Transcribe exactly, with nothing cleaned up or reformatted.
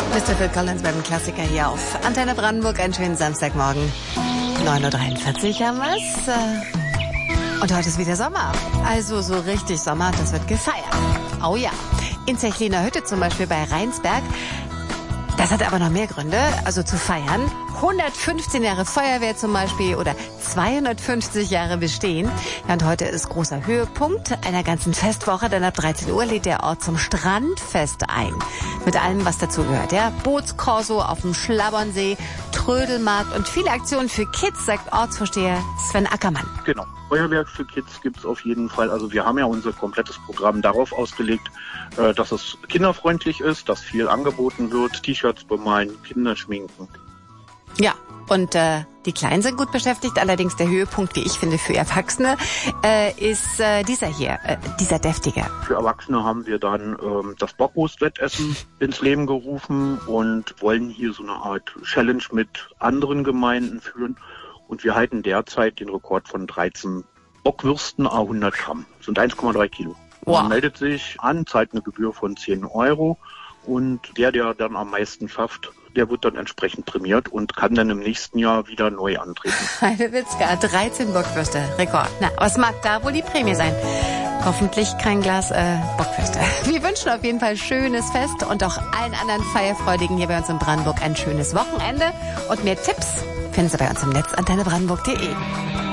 Mister Phil Collins beim Klassiker hier auf Antenne Brandenburg. Einen schönen Samstagmorgen. neun Uhr dreiundvierzig haben wir's. Und heute ist wieder Sommer. Also so richtig Sommer, das wird gefeiert. Oh ja. In Zechliner Hütte zum Beispiel bei Rheinsberg. Das hat aber noch mehr Gründe, also zu feiern. hundertfünfzehn Jahre Feuerwehr zum Beispiel oder zweihundertfünfzig Jahre Bestehen. Ja, und heute ist großer Höhepunkt einer ganzen Festwoche, denn ab dreizehn Uhr lädt der Ort zum Strandfest ein. Mit allem, was dazu gehört. Ja, Bootskorso auf dem Schlabbernsee, Trödelmarkt und viele Aktionen für Kids, sagt Ortsvorsteher Sven Ackermann. Genau. Feuerwerk für Kids gibt's auf jeden Fall. Also wir haben ja unser komplettes Programm darauf ausgelegt, dass es kinderfreundlich ist, dass viel angeboten wird, T-Shirts bemalen, Kinder schminken. Ja, und äh, die Kleinen sind gut beschäftigt. Allerdings der Höhepunkt, wie ich finde, für Erwachsene äh, ist äh, dieser hier, äh, dieser deftige. Für Erwachsene haben wir dann ähm, das Bockwurstwettessen ins Leben gerufen und wollen hier so eine Art Challenge mit anderen Gemeinden führen. Und wir halten derzeit den Rekord von dreizehn Bockwürsten à hundert Gramm. Das sind eins Komma drei Kilo. Wow. Man meldet sich an, zahlt eine Gebühr von zehn Euro. Und der, der dann am meisten schafft, der wird dann entsprechend prämiert und kann dann im nächsten Jahr wieder neu antreten. Eine Witzka, dreizehn Bockwürste, Rekord. Na, was mag da wohl die Prämie sein? Hoffentlich kein Glas äh, Bockwürste. Wir wünschen auf jeden Fall schönes Fest und auch allen anderen Feierfreudigen hier bei uns in Brandenburg ein schönes Wochenende. Und mehr Tipps finden Sie bei uns im Netz antenne brandenburg punkt de.